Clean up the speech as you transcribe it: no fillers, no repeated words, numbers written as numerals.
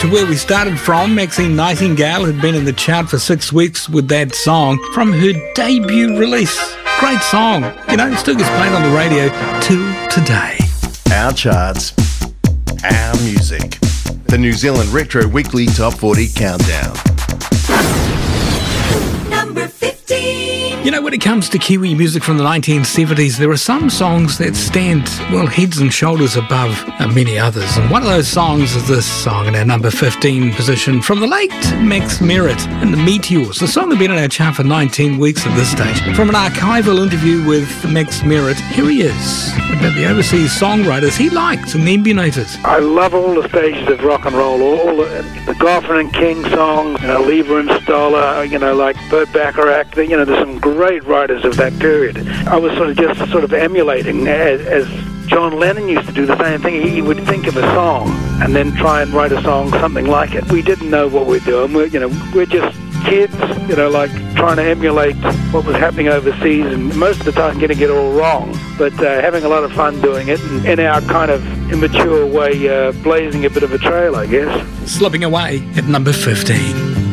to where we started from. Maxine Nightingale had been in the chart for 6 weeks with that song from her debut release. Great song. You know, it still gets played on the radio till today. Our charts, our music. The New Zealand Retro Weekly Top 40 Countdown. Number 15. You know, when it comes to Kiwi music from the 1970s, there are some songs that stand, well, heads and shoulders above many others. And one of those songs is this song in our number 15 position from the late Max Merritt and the Meteors. The song had been in our chart for 19 weeks at this stage. From an archival interview with Max Merritt, here he is about the overseas songwriters he liked and emulated. I love all the stages of rock and roll, all the Goffin and King songs, you know, Leiber and Stoller, you know, like Burt Bacharach. You know, there's some great writers of that period. I was sort of emulating as John Lennon used to do the same thing. He would think of a song and then try and write a song something like it. We didn't know what we're doing. We're just kids, you know, like trying to emulate what was happening overseas, and most of the time getting it all wrong, but having a lot of fun doing it, and in our kind of immature way, blazing a bit of a trail, I guess. Slipping away at number 15.